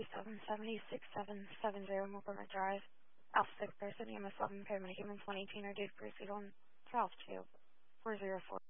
227-76-770 McCormick Drive, Alpha 6 Person, EMS 11, Paramedic, EMS 118 are due to proceed on 12-2-404.